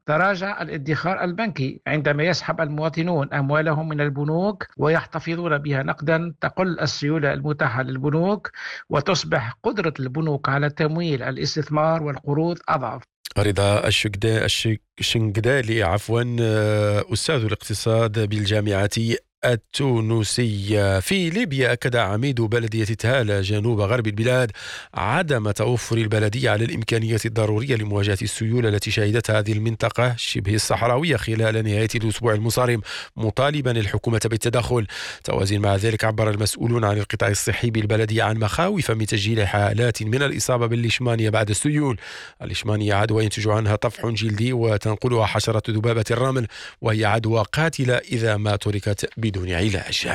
تراجع الادخار البنكي عندما يسحب المواطنون أموالهم من البنوك ويحتفظون بها نقدا، تقل السيولة المتاحة للبنوك وتصبح قدرة البنوك على تمويل الاستثمار والقروض أضعف. رضا الشنقدالي أستاذ الاقتصاد بالجامعة التونسية. في ليبيا أكد عميد بلدية تهالة جنوب غرب البلاد عدم توفر البلدية على الإمكانيات الضرورية لمواجهة السيولة التي شهدتها هذه المنطقة شبه الصحراوية خلال نهاية الأسبوع المنصرم، مطالبا الحكومة بالتدخل. توازن مع ذلك، عبر المسؤولون عن القطاع الصحي بالبلدية عن مخاوف من تسجيل حالات من الإصابة بالليشمانيا بعد السيول. الليشمانيا عدوى ينتج عنها طفح جلدي وتنقلها حشرة ذبابة الرمل، وهي عدوى قاتلة إذا ما تركت بدون علاج.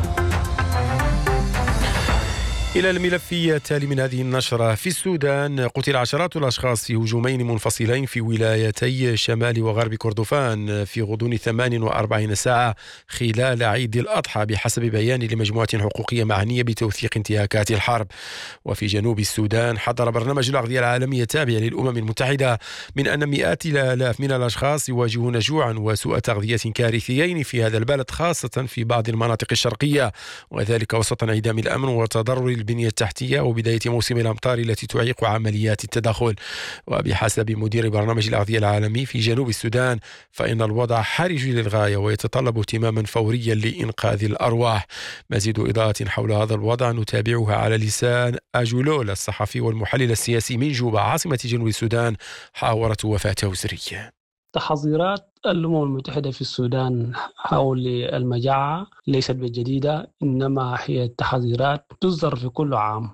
إلى الملف التالي من هذه النشرة. في السودان قتل عشرات الأشخاص في هجومين منفصلين في ولايتي شمال وغرب كردفان في غضون 48 ساعة خلال عيد الأضحى، بحسب بيان لمجموعة حقوقية معنية بتوثيق انتهاكات الحرب. وفي جنوب السودان حذر برنامج الأغذية العالمي التابع للأمم المتحدة من أن مئات الآلاف من الأشخاص يواجهون جوعا وسوء تغذية كارثيين في هذا البلد، خاصة في بعض المناطق الشرقية، وذلك وسط انعدام الأمن وتضرر البنية التحتية وبداية موسم الأمطار التي تعيق عمليات التدخل. وبحسب مدير برنامج الأغذية العالمي في جنوب السودان، فإن الوضع حرج للغاية ويتطلب اهتماما فوريا لإنقاذ الأرواح. مزيد إضاءة حول هذا الوضع نتابعها على لسان أجولول، الصحفي والمحلل السياسي من جوبا عاصمة جنوب السودان، حاورت وفاته سرية. تحذيرات الأمم المتحدة في السودان حول المجاعة ليست بجديدة، إنما هي تحذيرات تصدر في كل عام،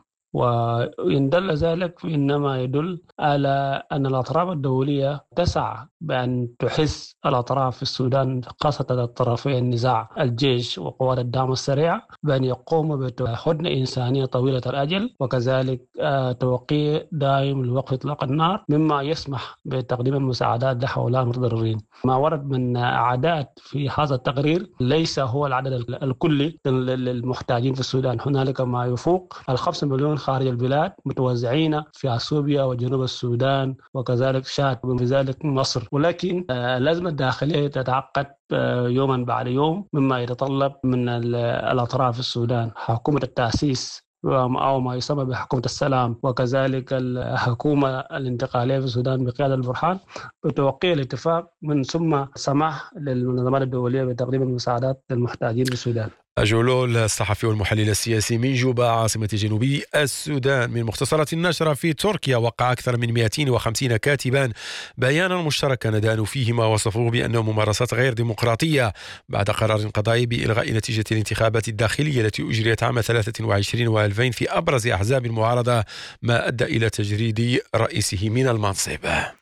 وإن دل ذلك فإنما يدل على أن الأطراف الدولية تسعى بأن تحث الأطراف في السودان، خاصة الطرفي النزاع الجيش وقوات الدعم السريع، بأن يقوموا بهدنة إنسانية طويلة الأجل، وكذلك توقيع دائم لوقف إطلاق النار، مما يسمح بتقديم المساعدات لهؤلاء المتضررين. ما ورد من أعداد في هذا التقرير ليس هو العدد الكلي للمحتاجين في السودان، هنالك ما يفوق 5 مليون خارج البلاد متوزعين في اثيوبيا وجنوب السودان وكذلك شاد، وفي ذلك مصر. ولكن الأزمة الداخلية تتعقد يوما بعد يوم، مما يتطلب من الأطراف في السودان حكومة التأسيس أو ما يسمى بحكومة السلام، وكذلك الحكومة الانتقالية في السودان بقيادة البرهان، بتوقيع الاتفاق من ثم سماح للمنظمات الدولية بتقديم المساعدات للمحتاجين في السودان. أجولول، الصحفي والمحلل السياسي من جوبا عاصمة جنوب السودان. من مختصرات النشرة. في تركيا وقع أكثر من 250 كاتبا بيانا مشتركا ندانوا فيه ما وصفوه بأنه ممارسات غير ديمقراطية بعد قرار قضائي بإلغاء نتيجة الانتخابات الداخلية التي أجريت عام 23 و2000 في أبرز أحزاب المعارضة، ما أدى إلى تجريد رئيسه من المنصب.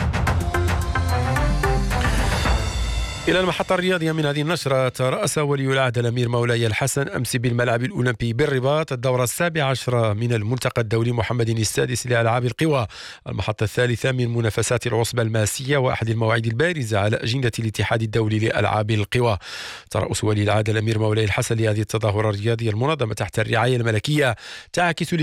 إلى المحطة الرياضية من هذه النشرة. ترأس ولي العهد الأمير مولاي الحسن أمس بالملعب الأولمبي بالرباط الدورة 17 من الملتقى الدولي محمد السادس لألعاب القوى، المحطة الثالثة من منافسات العصبة الماسية وأحد المواعيد البارزة على أجندة الاتحاد الدولي لألعاب القوى. ترأس ولي العهد الأمير مولاي الحسن لهذه التظاهرة الرياضية المنظمة تحت الرعاية الملكية يعكس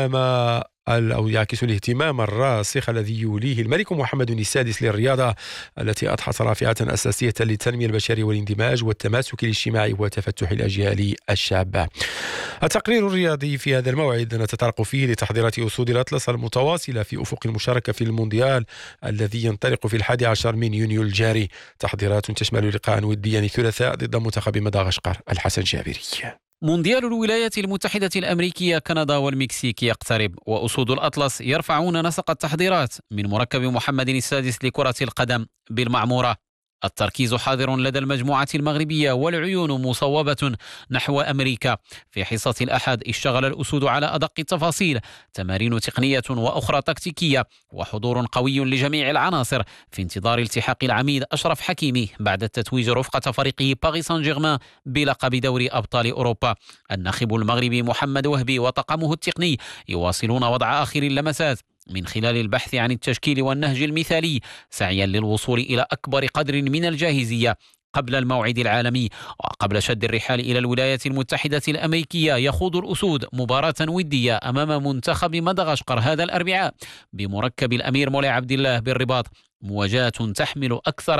الاهتمام الراسخ الذي يوليه الملك محمد السادس للرياضة التي أضحت رافعة أساسية للتنمية البشرية والاندماج والتماسك الاجتماعي وتفتح الأجيال الشابة. التقرير الرياضي في هذا الموعد نتطرق فيه لتحضيرات أسود الأطلس المتواصلة في أفق المشاركة في المونديال الذي ينطلق في 11 من يونيو الجاري. تحضيرات تشمل لقاء وديا الثلاثاء ضد منتخب مدغشقر. الحسن جابري. مونديال الولايات المتحدة الأمريكية، كندا والمكسيك يقترب، وأسود الأطلس يرفعون نسق التحضيرات من مركب محمد السادس لكرة القدم بالمعمورة. التركيز حاضر لدى المجموعة المغربية والعيون مصوبة نحو أمريكا. في حصة الأحد اشتغل الأسود على أدق التفاصيل، تمارين تقنية وأخرى تكتيكية، وحضور قوي لجميع العناصر في انتظار التحاق العميد أشرف حكيمي بعد التتويج رفقة فريقه باريس سان جيرمان بلقب دوري أبطال أوروبا. الناخب المغربي محمد وهبي وطاقمه التقني يواصلون وضع آخر اللمسات من خلال البحث عن التشكيل والنهج المثالي، سعيا للوصول إلى أكبر قدر من الجاهزية قبل الموعد العالمي. وقبل شد الرحال إلى الولايات المتحدة الأمريكية، يخوض الأسود مباراة ودية أمام منتخب مدغشقر هذا الأربعاء بمركب الأمير مولاي عبد الله بالرباط، مواجهة تحمل أكثر